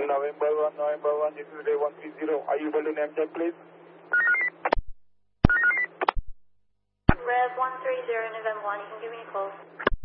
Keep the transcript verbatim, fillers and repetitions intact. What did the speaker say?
November one, November one, this is Ray one three zero. Are you able to name check, please? Rev one three zero, November one, you can give me a call.